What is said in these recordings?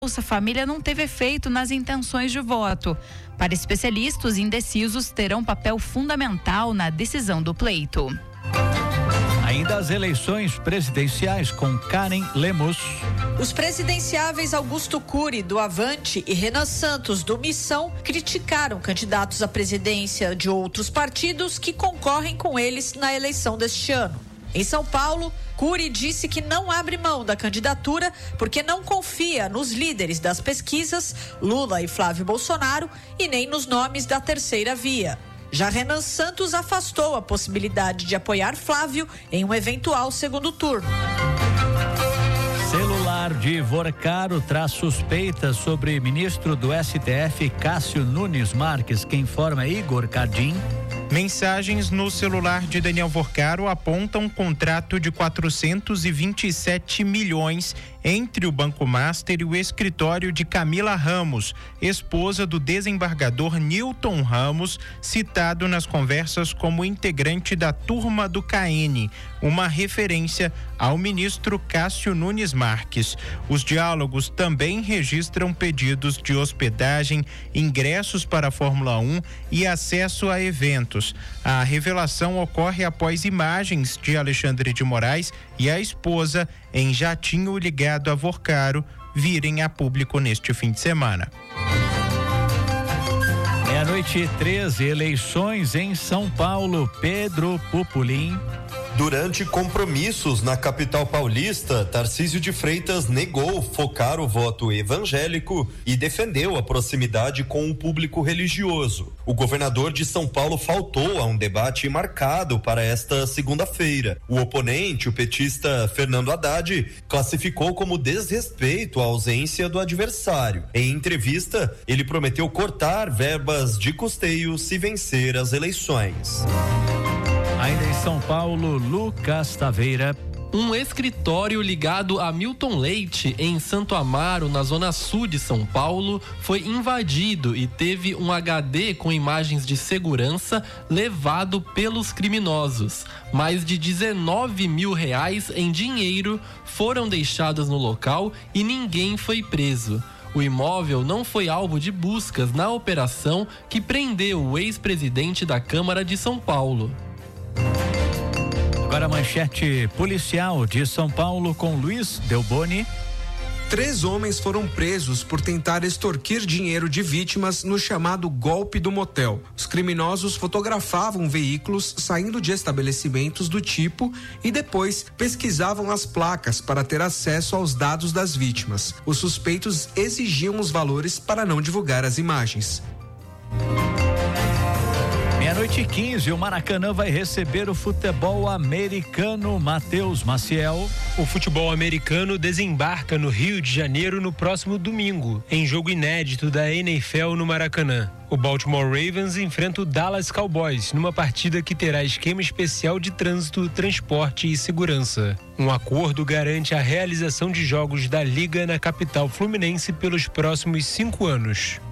Bolsa Família não teve efeito nas intenções de voto. Para especialistas, indecisos terão papel fundamental na decisão do pleito. Ainda as eleições presidenciais com Karen Lemos. Os presidenciáveis Augusto Cury, do Avante, e Renan Santos, do Missão, criticaram candidatos à presidência de outros partidos que concorrem com eles na eleição deste ano. Em São Paulo, Cury disse que não abre mão da candidatura porque não confia nos líderes das pesquisas, Lula e Flávio Bolsonaro, e nem nos nomes da terceira via. Já Renan Santos afastou a possibilidade de apoiar Flávio em um eventual segundo turno. Celular de Vorcaro traz suspeitas sobre ministro do STF Cássio Nunes Marques. Quem informa é Igor Cardim. Mensagens no celular de Daniel Vorcaro apontam um contrato de 427 milhões entre o Banco Master e o escritório de Camila Ramos, esposa do desembargador Newton Ramos, citado nas conversas como integrante da turma do KN, uma referência ao ministro Cássio Nunes Marques. Os diálogos também registram pedidos de hospedagem, ingressos para a Fórmula 1 e acesso a eventos. A revelação ocorre após imagens de Alexandre de Moraes e a esposa em jatinho ligado a Vorcaro virem a público neste fim de semana. 12:13, eleições em São Paulo. Pedro Pupulim. Durante compromissos na capital paulista, Tarcísio de Freitas negou focar o voto evangélico e defendeu a proximidade com o público religioso. O governador de São Paulo faltou a um debate marcado para esta segunda-feira. O oponente, o petista Fernando Haddad, classificou como desrespeito a ausência do adversário. Em entrevista, ele prometeu cortar verbas de custeio se vencer as eleições. Ainda em São Paulo, Lucas Taveira. Um escritório ligado a Milton Leite, em Santo Amaro, na zona sul de São Paulo, foi invadido e teve um HD com imagens de segurança levado pelos criminosos. Mais de R$19 mil em dinheiro foram deixados no local e ninguém foi preso. O imóvel não foi alvo de buscas na operação que prendeu o ex-presidente da Câmara de São Paulo. Agora a manchete policial de São Paulo com Luiz Delboni. 3 homens foram presos por tentar extorquir dinheiro de vítimas no chamado golpe do motel. Os criminosos fotografavam veículos saindo de estabelecimentos do tipo e depois pesquisavam as placas para ter acesso aos dados das vítimas. Os suspeitos exigiam os valores para não divulgar as imagens. 12:15, o Maracanã vai receber o futebol americano. Matheus Maciel. O futebol americano desembarca no Rio de Janeiro no próximo domingo, em jogo inédito da NFL no Maracanã. O Baltimore Ravens enfrenta o Dallas Cowboys numa partida que terá esquema especial de trânsito, transporte e segurança. Um acordo garante a realização de jogos da liga na capital fluminense pelos próximos 5 anos.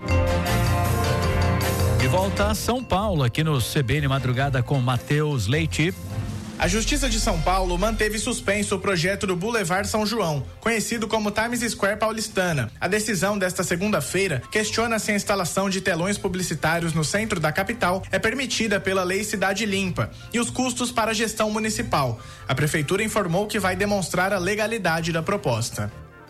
De volta a São Paulo, aqui no CBN Madrugada com Matheus Leite. A Justiça de São Paulo manteve suspenso o projeto do Boulevard São João, conhecido como Times Square paulistana. A decisão desta segunda-feira questiona se a instalação de telões publicitários no centro da capital é permitida pela Lei Cidade Limpa e os custos para a gestão municipal. A prefeitura informou que vai demonstrar a legalidade da proposta.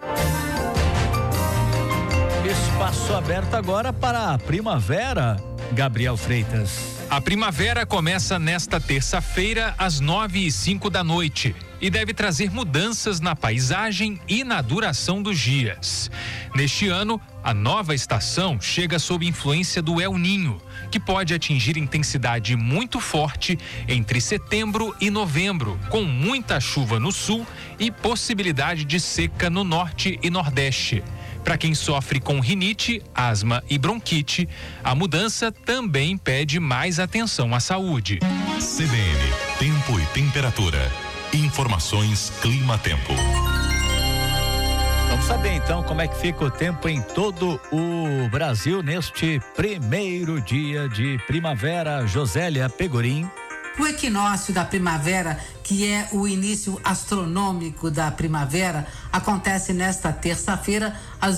Espaço aberto agora para a primavera. Gabriel Freitas. A primavera começa nesta terça-feira às 9:05 e deve trazer mudanças na paisagem e na duração dos dias. Neste ano, a nova estação chega sob influência do El Niño, que pode atingir intensidade muito forte entre setembro e novembro, com muita chuva no sul e possibilidade de seca no norte e nordeste. Para quem sofre com rinite, asma e bronquite, a mudança também pede mais atenção à saúde. CBN, tempo e temperatura. Informações Clima-Tempo. Vamos saber então como é que fica o tempo em todo o Brasil neste primeiro dia de primavera. Josélia Pegorim. O equinócio da primavera, que é o início astronômico da primavera, acontece nesta terça-feira, às